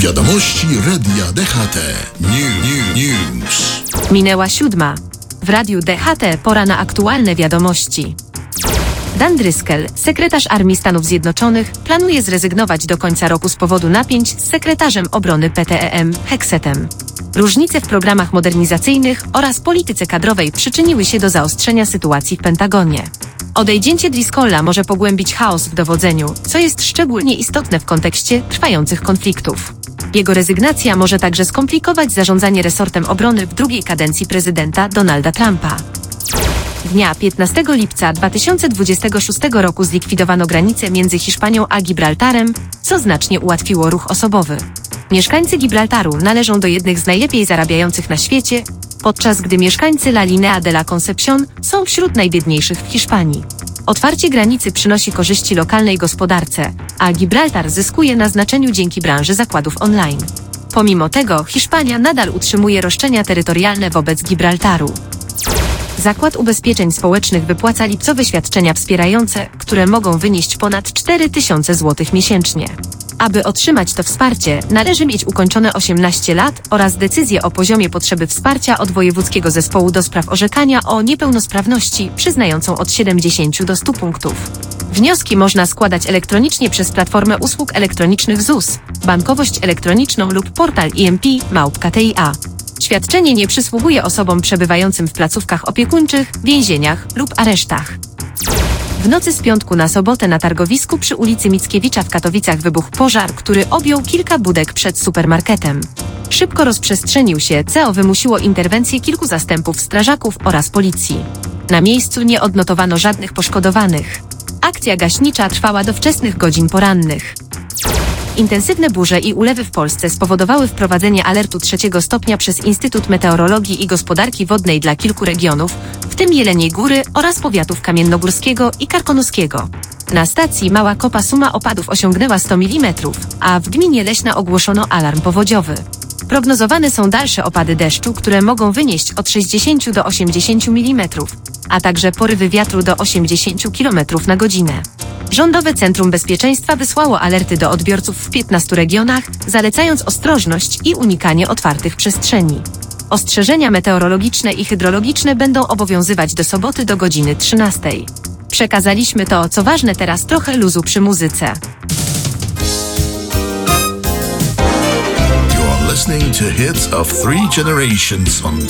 Wiadomości Radia DHT. News. Minęła 7. W Radiu DHT pora na aktualne wiadomości. Dan Driscoll, sekretarz Armii Stanów Zjednoczonych, planuje zrezygnować do końca roku z powodu napięć z sekretarzem obrony PTEM, Hexetem. Różnice w programach modernizacyjnych oraz polityce kadrowej przyczyniły się do zaostrzenia sytuacji w Pentagonie. Odejście Driscolla może pogłębić chaos w dowodzeniu, co jest szczególnie istotne w kontekście trwających konfliktów. Jego rezygnacja może także skomplikować zarządzanie resortem obrony w drugiej kadencji prezydenta Donalda Trumpa. Dnia 15 lipca 2026 roku zlikwidowano granicę między Hiszpanią a Gibraltarem, co znacznie ułatwiło ruch osobowy. Mieszkańcy Gibraltaru należą do jednych z najlepiej zarabiających na świecie, podczas gdy mieszkańcy La Linea de la Concepción są wśród najbiedniejszych w Hiszpanii. Otwarcie granicy przynosi korzyści lokalnej gospodarce, a Gibraltar zyskuje na znaczeniu dzięki branży zakładów online. Pomimo tego Hiszpania nadal utrzymuje roszczenia terytorialne wobec Gibraltaru. Zakład Ubezpieczeń Społecznych wypłaca lipcowe świadczenia wspierające, które mogą wynieść ponad 4000 zł miesięcznie. Aby otrzymać to wsparcie, należy mieć ukończone 18 lat oraz decyzję o poziomie potrzeby wsparcia od Wojewódzkiego Zespołu do Spraw Orzekania o Niepełnosprawności, przyznającą od 70 do 100 punktów. Wnioski można składać elektronicznie przez Platformę Usług Elektronicznych ZUS, bankowość elektroniczną lub portal IMP-TIA. Świadczenie nie przysługuje osobom przebywającym w placówkach opiekuńczych, więzieniach lub aresztach. W nocy z piątku na sobotę na targowisku przy ulicy Mickiewicza w Katowicach wybuchł pożar, który objął kilka budek przed supermarketem. Szybko rozprzestrzenił się, co wymusiło interwencję kilku zastępów strażaków oraz policji. Na miejscu nie odnotowano żadnych poszkodowanych. Akcja gaśnicza trwała do wczesnych godzin porannych. Intensywne burze i ulewy w Polsce spowodowały wprowadzenie alertu 3 stopnia przez Instytut Meteorologii i Gospodarki Wodnej dla kilku regionów, w tym Jeleniej Góry oraz powiatów kamiennogórskiego i karkonoskiego. Na stacji Mała Kopa suma opadów osiągnęła 100 mm, a w gminie Leśna ogłoszono alarm powodziowy. Prognozowane są dalsze opady deszczu, które mogą wynieść od 60 do 80 mm, a także porywy wiatru do 80 km na godzinę. Rządowe Centrum Bezpieczeństwa wysłało alerty do odbiorców w 15 regionach, zalecając ostrożność i unikanie otwartych przestrzeni. Ostrzeżenia meteorologiczne i hydrologiczne będą obowiązywać do soboty do godziny 13. Przekazaliśmy to, co ważne, teraz trochę luzu przy muzyce. You're listening to hits of 3 generations on